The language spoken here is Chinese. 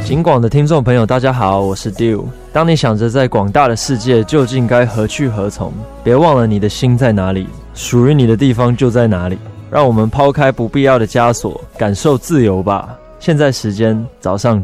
警广的听众朋友，大家好，我是 Dew。当你想着在广大的世界究竟该何去何从，别忘了你的心在哪里，属于你的地方就在哪里。让我们抛开不必要的枷锁，感受自由吧。现在时间早上